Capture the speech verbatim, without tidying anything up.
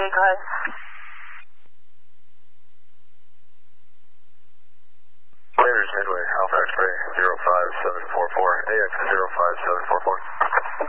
go ahead. Raiders Midway, Alpha X-Ray zero five seven four four, A X zero five seven four four.